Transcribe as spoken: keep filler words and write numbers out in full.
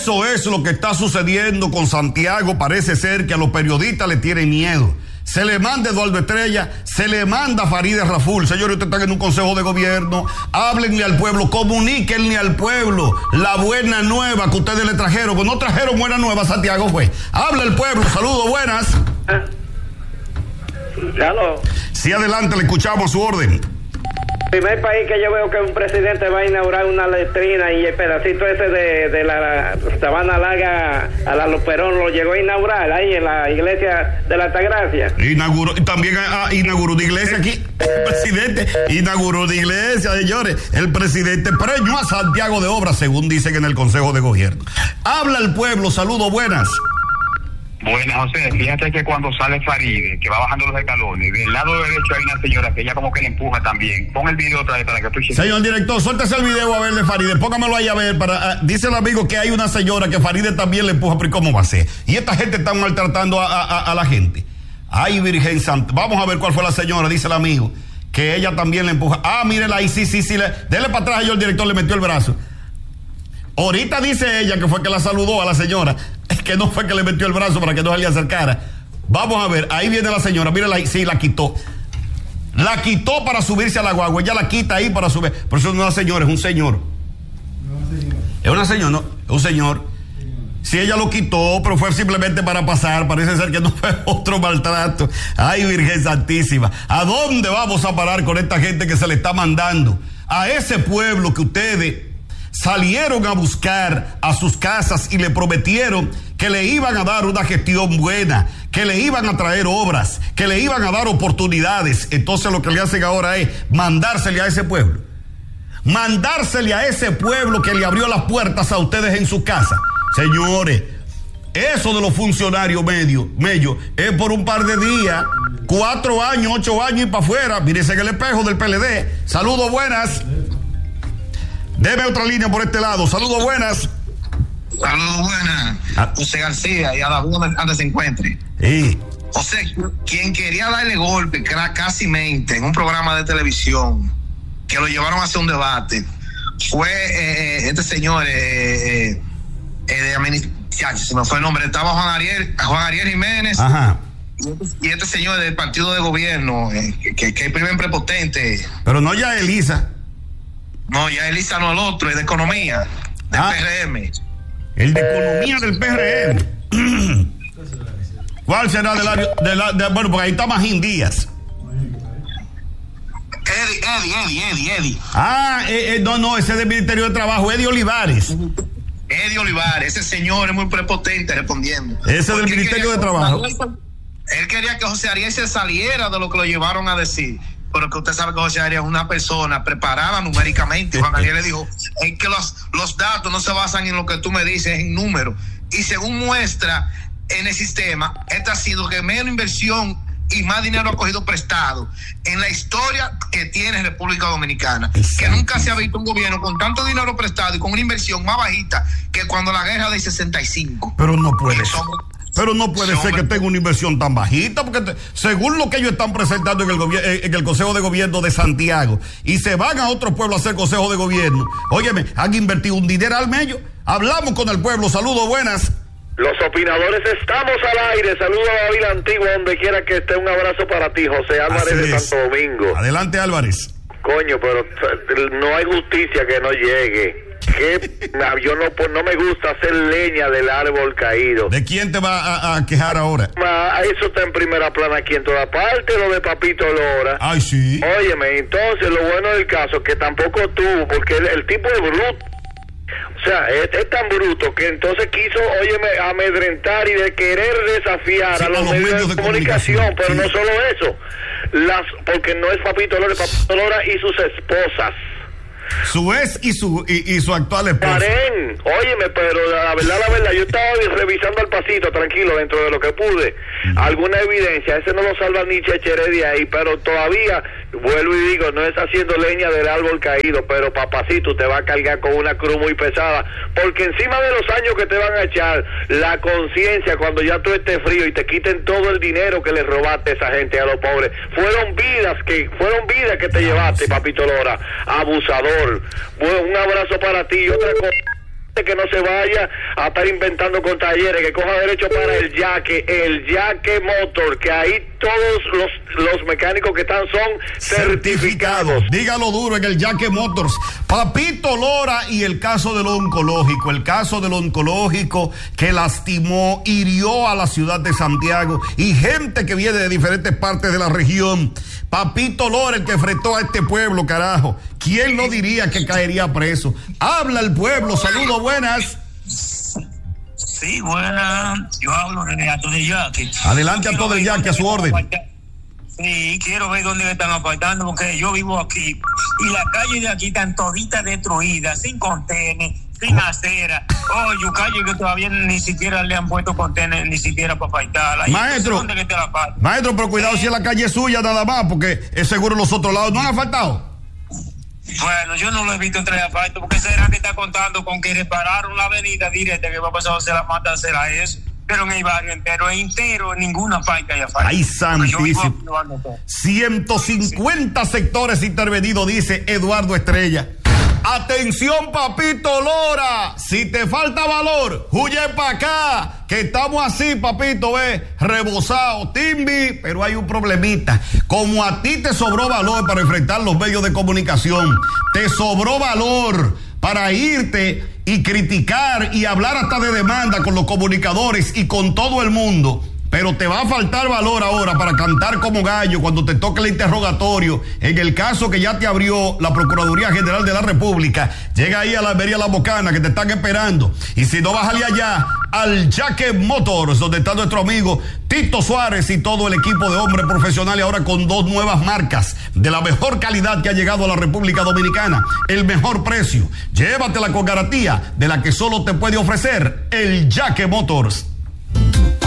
Eso es lo que está sucediendo con Santiago. Parece ser que a los periodistas le tienen miedo. Se le manda Eduardo Estrella, se le manda Farideh Raful. Señores, ustedes están en un consejo de gobierno. Háblenle al pueblo, comuníquenle al pueblo la buena nueva que ustedes le trajeron. Pues no trajeron buena nueva, Santiago, fue. Habla el pueblo, saludos, buenas. Claro. Sí, adelante, le escuchamos a su orden. El primer país que yo veo que un presidente va a inaugurar una letrina y el pedacito ese de, de la Sabana Larga a la Luperón lo llegó a inaugurar ahí en la iglesia de la Altagracia. Inauguró, también ah, inauguró una iglesia aquí. El presidente inauguró una iglesia, señores. El presidente premió a Santiago de obras, según dicen en el Consejo de Gobierno. Habla el pueblo, saludos, buenas. Buenas, José, fíjate que cuando sale Farideh, que va bajando los escalones, del lado derecho hay una señora que ella como que le empuja también. Pon el video otra vez para que tú cheques. Señor director, suéltese el video a ver de Farideh, póngamelo ahí a ver. Para, uh, dice el amigo que hay una señora que Farideh también le empuja, pero ¿cómo va a ser? Y esta gente está maltratando a, a, a la gente. Ay, Virgen Santa, vamos a ver cuál fue la señora, dice el amigo, que ella también le empuja. Ah, mírela ahí, sí, sí, sí, le, dele para atrás, yo el director le metió el brazo. Ahorita dice ella que fue que la saludó a la señora, que no fue que le metió el brazo para que no se le acercara. Vamos a ver, ahí viene la señora, mírala ahí, sí, la quitó. La quitó para subirse a la guagua, ella la quita ahí para subir. Pero eso no es una señora, es un señor. Es una señora, no, es un señor. Si ella lo quitó, pero fue simplemente para pasar, parece ser que no fue otro maltrato. Ay, Virgen Santísima, ¿a dónde vamos a parar con esta gente que se le está mandando? A ese pueblo que ustedes salieron a buscar a sus casas y le prometieron que le iban a dar una gestión buena, que le iban a traer obras, que le iban a dar oportunidades. Entonces lo que le hacen ahora es mandársele a ese pueblo. Mandársele a ese pueblo que le abrió las puertas a ustedes en su casa. Señores, eso de los funcionarios medios, medios, es por un par de días, cuatro años, ocho años y para afuera. Mírense en el espejo del P L D. Saludos, buenas. Deme otra línea por este lado. Saludos, buenas. Saludos, buenas. Ah. José García, y a la duda donde se encuentre. Sí. José, quien quería darle golpe, que era casi mente, en un programa de televisión, que lo llevaron a hacer un debate, fue eh, este señor, eh, eh, de administración, se me fue el nombre, estaba Juan Ariel, Juan Ariel Jiménez. Ajá. Y este señor del partido de gobierno, eh, que, que es primer prepotente. Pero no ya Elisa. No, ya Elisa no, el otro, es de economía, del ah, P R M. El de economía del P R M. ¿Cuál será del área? De la, de, bueno, porque ahí está Magín Díaz. Eddie, Eddie, Eddie, Eddie, Eddie. Ah, eh, eh, no, no, ese es del Ministerio de Trabajo, Eddie Olivares. Eddie Olivares, ese señor es muy prepotente respondiendo. Ese es del Ministerio de Trabajo. Él quería que José Ariel se saliera de lo que lo llevaron a decir. Pero que usted sabe que José Ariel es una persona preparada numéricamente. Juan Ariel le dijo, es que los, los datos no se basan en lo que tú me dices, en números. Y según muestra en el sistema, este ha sido que menos inversión y más dinero ha cogido prestado en la historia que tiene República Dominicana. Exacto. Que nunca se ha visto un gobierno con tanto dinero prestado y con una inversión más bajita que cuando la guerra de sesenta y cinco. Pero no puede ser. Pero no puede ser que tenga una inversión tan bajita, porque te, según lo que ellos están presentando en el, gobier- en el Consejo de Gobierno de Santiago, y se van a otro pueblo a hacer Consejo de Gobierno, óyeme, han invertido un dineral medio. Hablamos con el pueblo, saludos, buenas. Los opinadores estamos al aire, saludos a David Antiguo, donde quiera que esté, un abrazo para ti, José Álvarez de Santo Domingo. Adelante, Álvarez. Coño, pero no hay justicia que no llegue. Que yo no, pues, no me gusta hacer leña del árbol caído. ¿De quién te va a, a quejar ahora? Ma, eso está en primera plana aquí en toda parte, lo de Papito Lora. Ay, sí. Óyeme, entonces lo bueno del caso que tampoco tuvo, porque el, el tipo es bruto. O sea, es, es tan bruto que entonces quiso, óyeme, amedrentar y de querer desafiar sí, a los, los medios, medios de, de comunicación, comunicación, pero sí. No solo eso, las, porque no es Papito Lora, es Papito Lora y sus esposas. Su ex y su y, y su actual esposa. Karen, óyeme, pero la verdad, la verdad, yo estaba revisando al pasito, tranquilo, dentro de lo que pude, uh-huh. alguna evidencia, ese no lo salva ni Chechere de ahí, pero todavía, vuelvo y digo, no es haciendo leña del árbol caído, pero papacito te va a cargar con una cruz muy pesada, porque encima de los años que te van a echar, la conciencia cuando ya tú estés frío y te quiten todo el dinero que le robaste a esa gente, a los pobres, fueron vidas que, fueron vidas que te llevaste, Papito Lora, abusador. Bueno, un abrazo para ti y otra cosa. que no se vaya a estar inventando con talleres, que coja derecho para el Yaque, el Yaque Motor, que ahí todos los, los mecánicos que están son certificados. certificados. Dígalo duro en el Yaque Motors. Papito Lora y el caso del oncológico, el caso del oncológico que lastimó, hirió a la ciudad de Santiago y gente que viene de diferentes partes de la región. Papito Lora, el que enfrentó a este pueblo, carajo. ¿Quién no diría que caería preso? Habla el pueblo, saludos, buenas. Sí, buenas. Yo hablo de Ato del Yaque. Adelante, Ato del Yaque, a su orden. Sí, quiero ver dónde me están apartando, porque yo vivo aquí y la calle de aquí están toditas destruidas, sin contener, sin acera. Oh, yo callo que todavía ni siquiera le han puesto contener, ni siquiera para apartarla. Maestro, ¿dónde que te la parto? Maestro, pero cuidado eh, si es la calle suya nada más, porque es seguro los otros lados no han asfaltado. Bueno, yo no lo he visto entre asfalto, porque será que está contando con que repararon la avenida directa que va a pasar a hacer la mata, será eso. Pero en el barrio entero, entero, ninguna falta hay asfalto. ¡Ay, santísimo! ciento cincuenta sí. sectores intervenidos, dice Eduardo Estrella. Atención, papito Lora, si te falta valor, huye para acá, que estamos así, papito, ve, rebosado, timbi, pero hay un problemita. Como a ti te sobró valor para enfrentar los medios de comunicación, te sobró valor para irte y criticar y hablar hasta de demanda con los comunicadores y con todo el mundo, pero te va a faltar valor ahora para cantar como gallo cuando te toque el interrogatorio en el caso que ya te abrió la Procuraduría General de la República. Llega ahí a la Almería La Bocana, que te están esperando, y si no, bájale allá al Yaque Motors, donde está nuestro amigo Tito Suárez y todo el equipo de hombres profesionales, ahora con dos nuevas marcas de la mejor calidad que ha llegado a la República Dominicana, el mejor precio. Llévatela con garantía de la que solo te puede ofrecer el Yaque Motors.